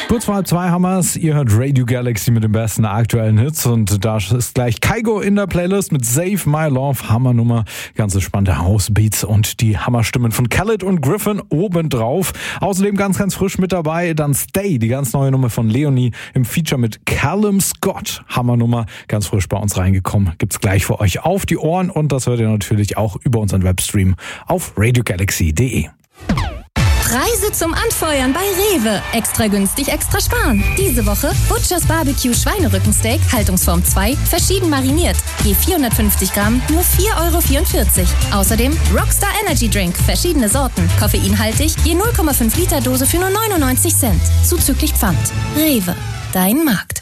Kurz vor 2 haben wir's. Ihr hört Radio Galaxy mit den besten aktuellen Hits und da ist gleich Kygo in der Playlist mit Save My Love, Hammernummer, ganz spannende Housebeats und die Hammerstimmen von Khaled und Griffin obendrauf. Außerdem ganz frisch mit dabei dann Stay, die ganz neue Nummer von Leonie im Feature mit Callum Scott. Hammernummer, ganz frisch bei uns reingekommen. Gibt's gleich für euch auf die Ohren und das hört ihr natürlich auch über unseren Webstream auf radiogalaxy.de. Preise zum Anfeuern bei Rewe. Extra günstig, extra sparen. Diese Woche Butchers Barbecue Schweinerückensteak, Haltungsform 2, verschieden mariniert. Je 450 Gramm, nur 4,44 €. Außerdem Rockstar Energy Drink, verschiedene Sorten, koffeinhaltig, je 0,5 Liter Dose für nur 99 Cent. Zuzüglich Pfand. Rewe, dein Markt.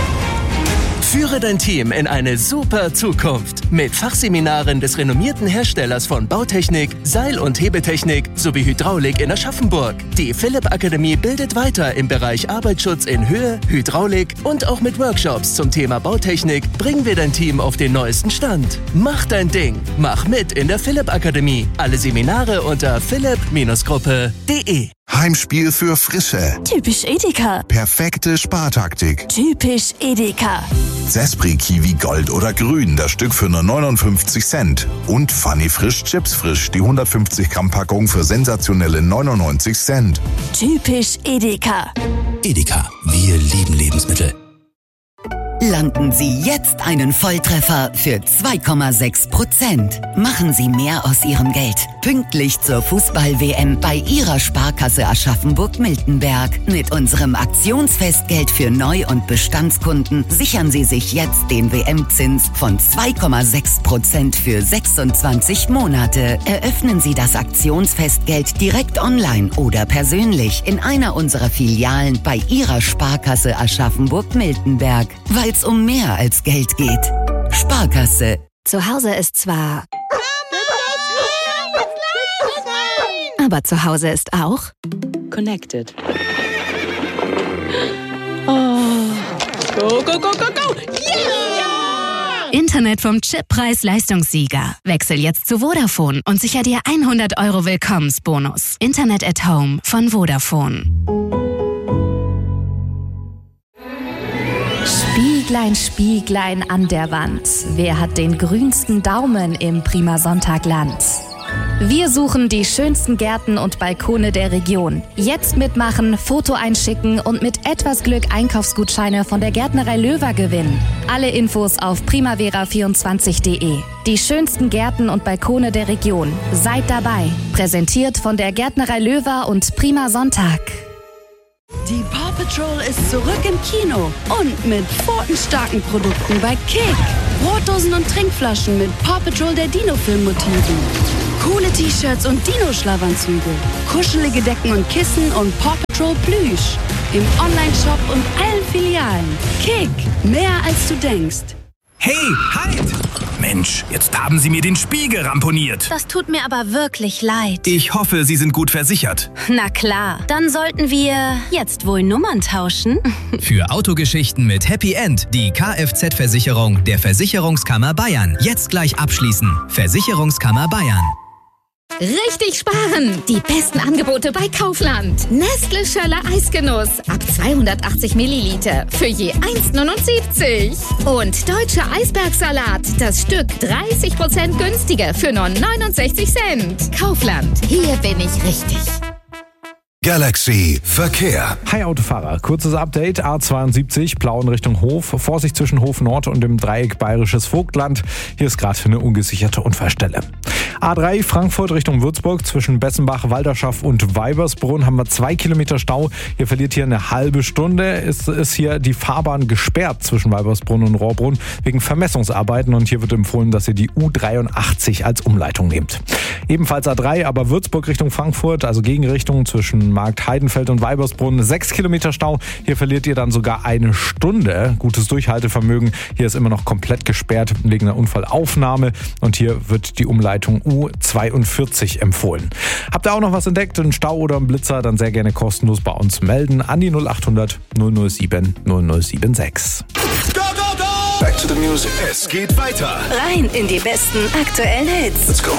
Führe dein Team in eine super Zukunft mit Fachseminaren des renommierten Herstellers von Bautechnik, Seil- und Hebetechnik sowie Hydraulik in Aschaffenburg. Die Philipp Akademie bildet weiter im Bereich Arbeitsschutz in Höhe, Hydraulik und auch mit Workshops zum Thema Bautechnik bringen wir dein Team auf den neuesten Stand. Mach dein Ding, mach mit in der Philipp Akademie. Alle Seminare unter philipp-gruppe.de. Heimspiel für Frische. Typisch Edeka. Perfekte Spartaktik. Typisch Edeka. Sespri Kiwi Gold oder Grün, das Stück für nur 59 Cent. Und Funny Frisch Chips Frisch, die 150 Gramm Packung für sensationelle 99 Cent. Typisch Edeka. Edeka, wir lieben Lebensmittel. Landen Sie jetzt einen Volltreffer für 2,6%. Machen Sie mehr aus Ihrem Geld. Pünktlich zur Fußball-WM bei Ihrer Sparkasse Aschaffenburg-Miltenberg. Mit unserem Aktionsfestgeld für Neu- und Bestandskunden sichern Sie sich jetzt den WM-Zins von 2,6% für 26 Monate. Eröffnen Sie das Aktionsfestgeld direkt online oder persönlich in einer unserer Filialen bei Ihrer Sparkasse Aschaffenburg-Miltenberg. Weil es um mehr als Geld geht. Sparkasse. Zu Hause ist zwar... Aber zu Hause ist auch... Connected. Oh. Go, go, go, go, go! Yeah! Internet vom Chippreis-Leistungssieger. Wechsel jetzt zu Vodafone und sicher dir 100 € Willkommensbonus. Internet at Home von Vodafone. Spieglein, Spieglein an der Wand. Wer hat den grünsten Daumen im Prima Sonntagland? Wir suchen die schönsten Gärten und Balkone der Region. Jetzt mitmachen, Foto einschicken und mit etwas Glück Einkaufsgutscheine von der Gärtnerei Löwer gewinnen. Alle Infos auf primavera24.de. Die schönsten Gärten und Balkone der Region. Seid dabei. Präsentiert von der Gärtnerei Löwer und Prima Sonntag. Die Paw Patrol ist zurück im Kino und mit pfotenstarken Produkten bei Kick. Brotdosen und Trinkflaschen mit Paw Patrol der Dino-Film-Motiven. Coole T-Shirts und Dino-Schlafanzüge. Kuschelige Decken und Kissen und Paw Patrol Plüsch. Im Online-Shop und allen Filialen. Kick, mehr als du denkst. Hey, halt! Mensch, jetzt haben Sie mir den Spiegel ramponiert. Das tut mir aber wirklich leid. Ich hoffe, Sie sind gut versichert. Na klar, dann sollten wir jetzt wohl Nummern tauschen. Für Autogeschichten mit Happy End die Kfz-Versicherung der Versicherungskammer Bayern. Jetzt gleich abschließen. Versicherungskammer Bayern. Richtig sparen! Die besten Angebote bei Kaufland. Nestle Schöller Eisgenuss ab 280 Milliliter für je 1,79. Und Deutscher Eisbergsalat, das Stück 30% günstiger für nur 69 Cent. Kaufland, hier bin ich richtig. Galaxy Verkehr. Hi Autofahrer, kurzes Update. A72, Plauen Richtung Hof. Vorsicht zwischen Hof Nord und dem Dreieck Bayerisches Vogtland. Hier ist gerade eine ungesicherte Unfallstelle. A3 Frankfurt Richtung Würzburg zwischen Bessenbach, Walderschaft und Weibersbrunn haben wir 2 Kilometer Stau. Hier verliert hier eine halbe Stunde. Ist hier die Fahrbahn gesperrt zwischen Weibersbrunn und Rohrbrunn wegen Vermessungsarbeiten und hier wird empfohlen, dass ihr die U83 als Umleitung nehmt. Ebenfalls A3, aber Würzburg Richtung Frankfurt, also Gegenrichtung zwischen Markt Heidenfeld und Weibersbrunn, 6 Kilometer Stau. Hier verliert ihr dann sogar eine Stunde. Gutes Durchhaltevermögen. Hier ist immer noch komplett gesperrt wegen einer Unfallaufnahme und hier wird die Umleitung U42 empfohlen. Habt ihr auch noch was entdeckt, einen Stau oder einen Blitzer, dann sehr gerne kostenlos bei uns melden an die 0800 007 0076. Go, go, go! Back to the music. Es geht weiter. Rein in die besten aktuellen Hits. Let's go.